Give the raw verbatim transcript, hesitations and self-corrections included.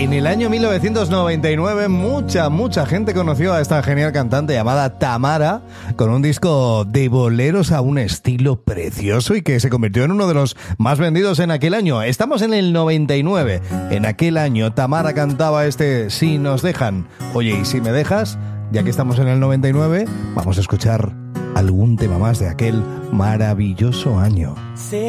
En el año mil novecientos noventa y nueve mucha, mucha gente conoció a esta genial cantante llamada Tamara con un disco de boleros a un estilo precioso y que se convirtió en uno de los más vendidos en aquel año. Estamos en el noventa y nueve. En aquel año Tamara cantaba este Si nos dejan. Oye, ¿y si me dejas? Ya que estamos en el noventa y nueve, vamos a escuchar algún tema más de aquel maravilloso año.